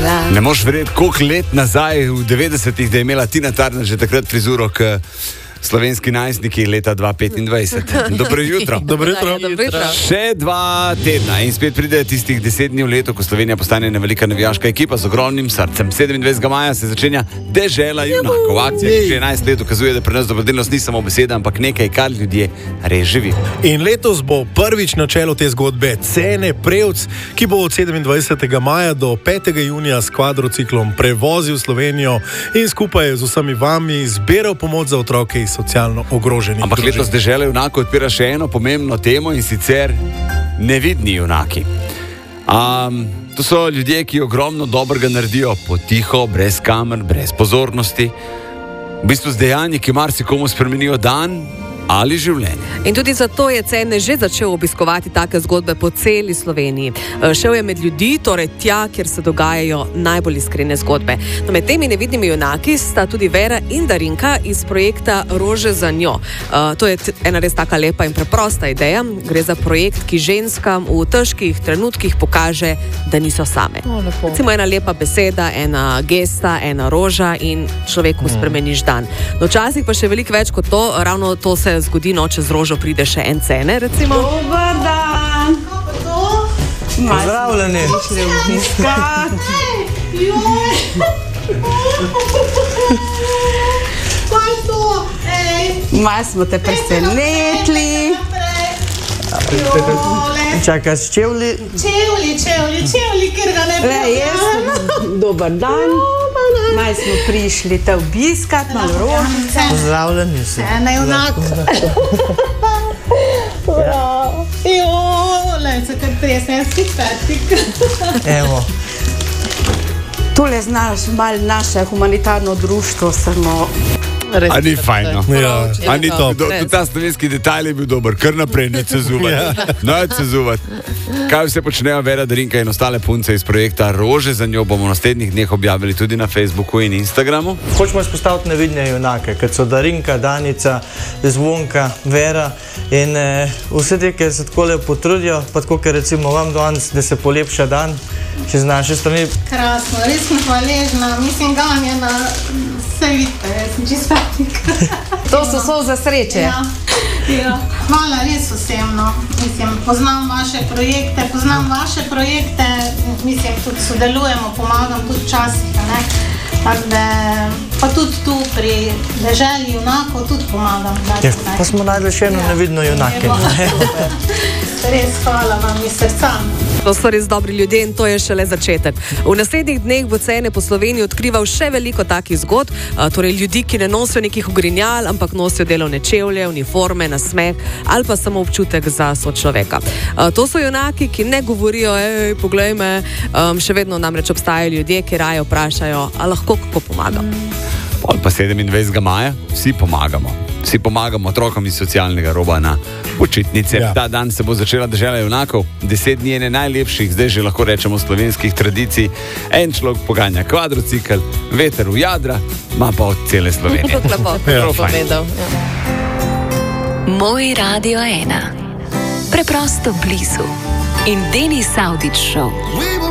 Ne moš verjeti, koliko let nazaj, v 90-ih, da je imela Tina Turner že takrat frizuro, slovenski najstniki leta 2025. Dobro jutro. Dobro jutro. Še 2 tedna in spet pride tistih 10 dni v letu, ko Slovenija postane ena velika navijaška ekipa z ogromnim srcem. 27. maja se začenja Dežela junakov. Akcija, ki že 11 let ukazuje, da pri nas dobrodelnost ni samo beseda, ampak nekaj, kar ljudje res živijo. In letos bo prvič na čelu te zgodbe Cene Prevc, ki bo od 27. maja do 5. junija s kvadrociklom prevozil Slovenijo in skupaj z vsemi vami zbiral pomoč za otroke iz socialno ogroženih. Ampak letos Dežela junakov odpira še eno pomembno temo, in sicer nevidni junaki. To so ljudje, ki ogromno dobrega naredijo potiho, brez kamer, brez pozornosti. V bistvu z dejanji, ki marsikomu spremenijo dan ali življenje. In tudi zato je Cene že začel obiskovati take zgodbe po celi Sloveniji. Šel je med ljudi, torej tja, kjer se dogajajo najbolj iskrene zgodbe. No, med temi nevidnimi junaki sta tudi Vera in Darinka iz projekta Rože za njo. To je ena res taka lepa in preprosta ideja. Gre za projekt, ki ženskam v težkih trenutkih pokaže, da niso same. Recimo ena lepa beseda, ena gesta, ena roža in človeku spremeniš dan. No, včasih pa še veliko več kot to, ravno to se zgodi, no, čez rožo pride še en Cene, recimo. Dobar dan! Pozdravljeni! Kaj to? Malo smo te presenetili. Čakaj, s čevlji? Čevlji, ker ga ne presenetili. Dobar dan. Malo smo prišli te obiskat, malo rožice. Pozdravljeni si. Cene junakov. Se kar presenski petik. Evo. Tule znaš malo naše humanitarno društvo samo. A ni fajno? Ja. A ni to? Tudi ta slovenski detajl je bil dober. Kar naprej, ne cezuvati. Ne cezuvati. Kaj vse počnejo Vera, Darinka in ostale punce iz projekta Rože za njo, bomo v naslednjih dneh objavili tudi na Facebooku in Instagramu. Hočemo izpostaviti nevidne junake, kot so Darinka, Danica, Zvonka, Vera in vse te, ki se takole potrudijo, pa tako, ker recimo vam danes, da se polepša dan, še z naše strani. Krasno, res sem hvaležna, mislim, ganjena, vse vidite, jaz sem čisto petik. To so solze sreče. Ja. Hvala res vsem, no. Mislim, poznam vaše projekte, mislim, tudi sodelujemo, pomagam tudi včasih, ne. Tako da, pa tudi tu pri Deželi junakov tudi pomagam. Ja, pa smo najdli še eno nevidno junake. Res hvala vam iz srca. To so res dobri ljudje in to je šele začetek. V naslednjih dneh bo Cene po Sloveniji odkrival še veliko takih zgodb, torej ljudi, ki ne nosijo nekih ogrinjal, ampak nosijo delovne čevlje, uniforme, nasmeh ali pa samo občutek za sočloveka. To so junaki, ki ne govorijo, poglej me, še vedno namreč obstajajo ljudje, ki raje vprašajo, a lahko kako pomagam. Pa 27. maja vsi pomagamo. Vsi pomagamo otrokom iz socialnega roba na počitnice. Ja. Ta dan se bo začela Dežela junakov. 10 dni ene najlepših, zdaj že lahko rečemo slovenskih tradicij. En človek poganja kvadrocikl, veter v jadra, ima pa od cele Slovenije. Moj Radio 1. Preprosto blizu. In Denis Avdić Show.